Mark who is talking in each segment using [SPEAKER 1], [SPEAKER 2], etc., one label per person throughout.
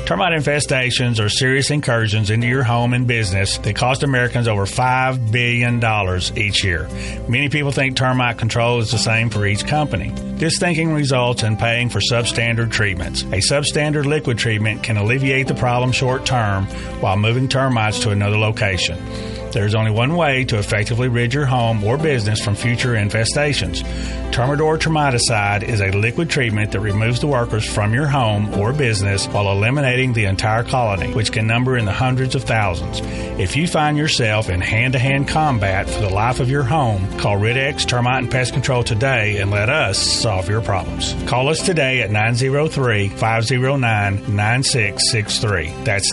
[SPEAKER 1] Termite infestations are serious incursions into your home and business that cost Americans over $5 billion each year. Many people think termite control is the same for each company. This thinking results in paying for substandard treatments. A substandard liquid treatment can alleviate the problem short term while moving termites to another location. There's only one way to effectively rid your home or business from future infestations. Termidor Termiticide is a liquid treatment that removes the workers from your home or business while eliminating the entire colony, which can number in the hundreds of thousands. If you find yourself in hand-to-hand combat for the life of your home, call Rid-X Termite and Pest Control today and let us solve your problems. Call us today at 903-509-9663. That's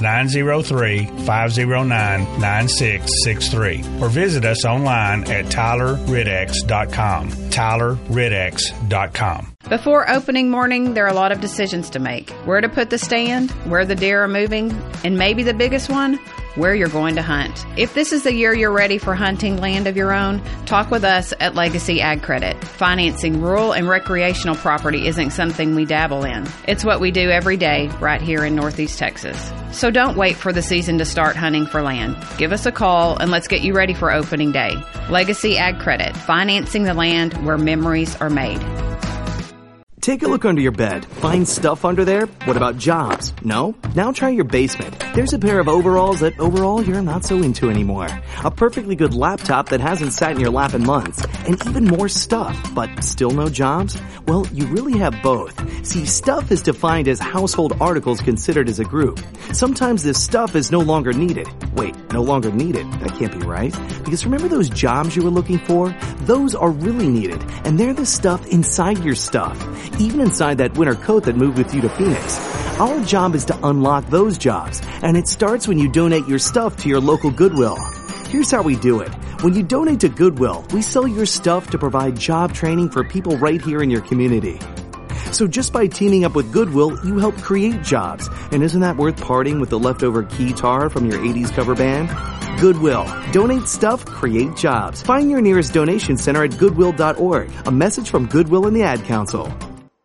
[SPEAKER 1] 903-509-9663. Or visit us online at TylerRidX.com. TylerRidX.com.
[SPEAKER 2] Before opening morning, there are a lot of decisions to make. Where to put the stand, where the deer are moving, and maybe the biggest one, where you're going to hunt. If this is the year you're ready for hunting land of your own, talk with us at Legacy Ag Credit. Financing rural and recreational property isn't something we dabble in. It's what we do every day right here in Northeast Texas. So don't wait for the season to start hunting for land. Give us a call and let's get you ready for opening day. Legacy Ag Credit, financing the land where memories are made.
[SPEAKER 3] Take a look under your bed. Find stuff under there? What about jobs? No? Now try your basement. There's a pair of overalls that overall you're not so into anymore. A perfectly good laptop that hasn't sat in your lap in months. And even more stuff, but still no jobs? Well, you really have both. See, stuff is defined as household articles considered as a group. Sometimes this stuff is no longer needed. Wait, no longer needed? That can't be right. Because remember those jobs you were looking for? Those are really needed. And they're the stuff inside your stuff. Even inside that winter coat that moved with you to Phoenix. Our job is to unlock those jobs, and it starts when you donate your stuff to your local Goodwill. Here's how we do it. When you donate to Goodwill, we sell your stuff to provide job training for people right here in your community. So just by teaming up with Goodwill, you help create jobs. And isn't that worth parting with the leftover keytar from your 80s cover band? Goodwill. Donate stuff, create jobs. Find your nearest donation center at goodwill.org. A message from Goodwill and the Ad Council.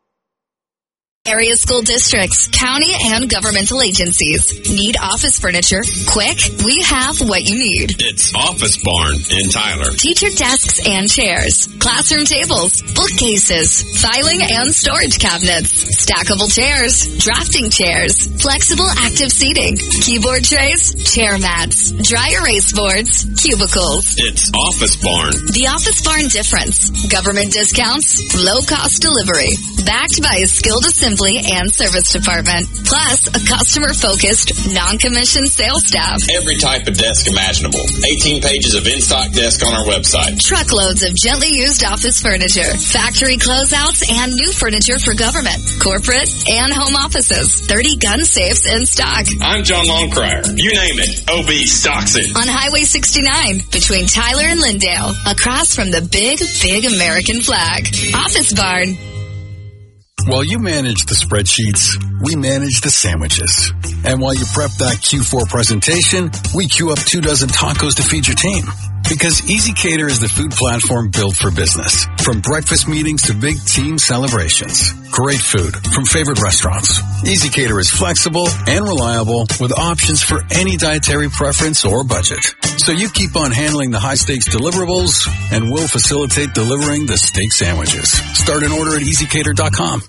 [SPEAKER 4] Area school districts, county, and governmental agencies. Need office furniture? Quick, we have what you need.
[SPEAKER 5] It's Office Barn in Tyler.
[SPEAKER 4] Teacher desks and chairs, classroom tables, bookcases, filing and storage cabinets, stackable chairs, drafting chairs, flexible active seating, keyboard trays, chair mats, dry erase boards, cubicles.
[SPEAKER 5] It's Office Barn.
[SPEAKER 4] The Office Barn difference. Government discounts, low-cost delivery, backed by a skilled assembly and service department, plus a customer-focused, non-commissioned sales staff.
[SPEAKER 5] Every type of desk imaginable. 18 pages of in-stock desk on our website.
[SPEAKER 4] Truckloads of gently used office furniture, factory closeouts, and new furniture for government, corporate, and home offices. 30 gun safes in stock.
[SPEAKER 5] I'm John Longcrier. You name it, OB stocks it.
[SPEAKER 4] On Highway 69, between Tyler and Lindale, across from the big, big American flag. Office Barn.
[SPEAKER 6] While you manage the spreadsheets, we manage the sandwiches. And while you prep that Q4 presentation, we queue up 24 tacos to feed your team. Because EasyCater is the food platform built for business. From breakfast meetings to big team celebrations. Great food from favorite restaurants. EasyCater is flexible and reliable with options for any dietary preference or budget. So you keep on handling the high-stakes deliverables, and we'll facilitate delivering the steak sandwiches. Start an order at EasyCater.com.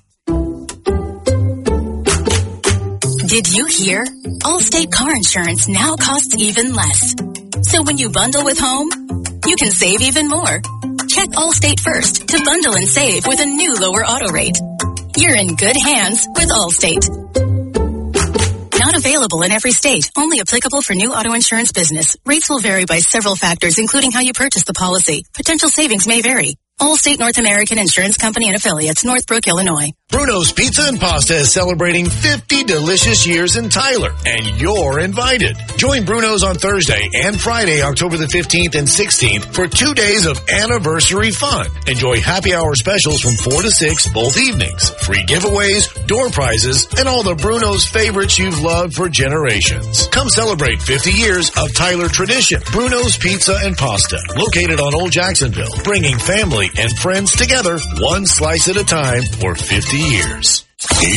[SPEAKER 7] Did you hear? Allstate car insurance now costs even less. So when you bundle with home, you can save even more. Check Allstate first to bundle and save with a new lower auto rate. You're in good hands with Allstate. Not available in every state. Only applicable for new auto insurance business. Rates will vary by several factors, including how you purchase the policy. Potential savings may vary. Allstate North American Insurance Company and Affiliates, Northbrook, Illinois.
[SPEAKER 8] Bruno's Pizza and Pasta is celebrating 50 delicious years in Tyler, and you're invited. Join Bruno's on Thursday and Friday, October the 15th and 16th for 2 days of anniversary fun. Enjoy happy hour specials from 4 to 6 both evenings, free giveaways, door prizes, and all the Bruno's favorites you've loved for generations. Come celebrate 50 years of Tyler tradition. Bruno's Pizza and Pasta, located on Old Jacksonville, bringing family and friends together, one slice at a time for 50 years.